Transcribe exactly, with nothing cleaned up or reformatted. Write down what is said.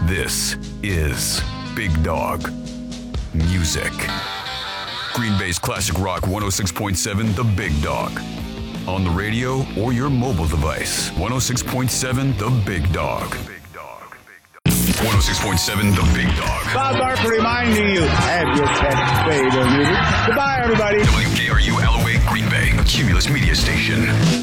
This is Big Dog Music. Green Bay's classic rock one oh six point seven, The Big Dog. On the radio or your mobile device. one oh six point seven, The Big Dog. one oh six point seven, The Big Dog. Bob Barker reminding you, have your pet spayed or neutered. Goodbye, everybody. W K R U Alloway, Green Bay, a Cumulus media station.